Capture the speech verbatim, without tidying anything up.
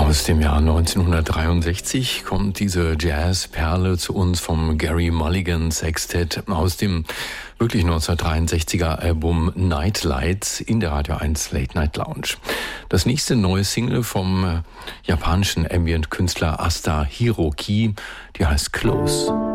Aus dem Jahr neunzehnhundertdreiundsechzig kommt diese Jazzperle zu uns vom Gary Mulligan Sextet aus dem wirklich neunzehnhundertdreiundsechziger Album Nightlights in der Radio eins Late Night Lounge. Das nächste neue Single vom japanischen Ambient-Künstler Asta Hiroki, die heißt Close.